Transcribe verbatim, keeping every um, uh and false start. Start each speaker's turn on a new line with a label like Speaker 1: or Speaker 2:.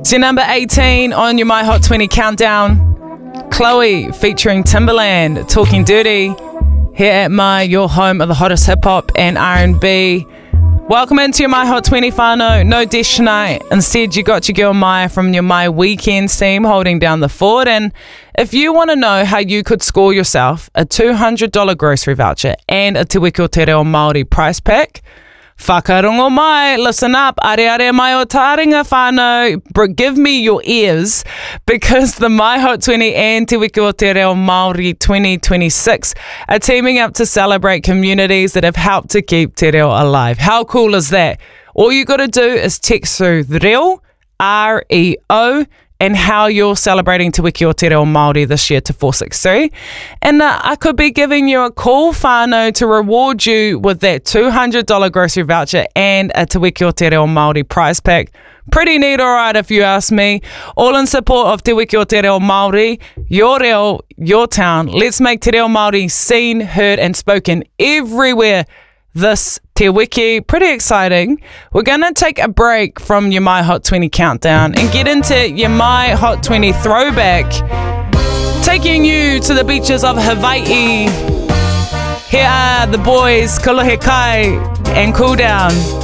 Speaker 1: So number eighteen on your My Hot twenty countdown, Chloe featuring Timbaland, Talking Dirty, here at my, your home of the hottest hip-hop and R and B. Welcome into your My Hot twenty whānau. No Desh tonight. Instead, you got your girl Maya from your My Weekend team holding down the fort. And if you want to know how you could score yourself a two hundred dollars grocery voucher and a Te Wiki o Te Reo Māori prize pack, whakarongo mai, listen up, are are mai o taringa whānau, give me your ears, because the My Hot twenty and Te Wiki o Te Reo Māori twenty twenty-six are teaming up to celebrate communities that have helped to keep te reo alive. How cool is that? All you got to do is text through reo, R E O, and how you're celebrating Te Wiki o Te Reo Māori this year to four six three. And uh, I could be giving you a call, whānau, to reward you with that two hundred dollars grocery voucher and a Te Wiki o Te Reo Māori prize pack. Pretty neat, alright, if you ask me. All in support of Te Wiki o Te Reo Māori, your reo, your town. Let's make Te Reo Māori seen, heard and spoken everywhere this Te Wiki. Pretty exciting. We're going to take a break from your My Hot twenty countdown and get into your My Hot twenty throwback, taking you to the beaches of Hawaii. Here are the boys, Kolohe Kai and Cool Down.